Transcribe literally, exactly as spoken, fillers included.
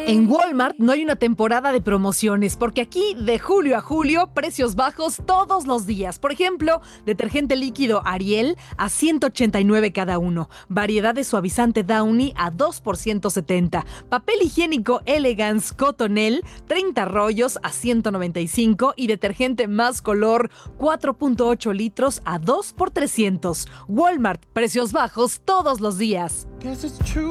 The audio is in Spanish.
En Walmart no hay una temporada de promociones, porque aquí de julio a julio, precios bajos todos los días. Por ejemplo, detergente líquido Ariel a ciento ochenta y nueve cada uno, variedad de suavizante Downy a dos por ciento setenta, papel higiénico Elegance Cotonel treinta rollos a ciento noventa y cinco y detergente Más Color cuatro punto ocho litros a dos por trescientos. Walmart, precios bajos todos los días. Guess it's true.